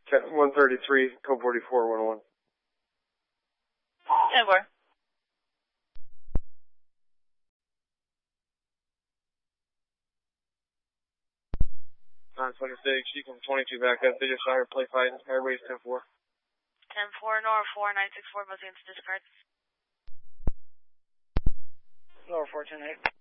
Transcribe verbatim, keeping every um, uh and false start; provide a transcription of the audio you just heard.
one thirty-three, code forty-four, one oh one. ten four. nine twenty-six, Sequence twenty-two back up. They just fired play fight. Airways ten four. ten four, Nora four, nine six four, buzzing into discard. Lower four ten eight.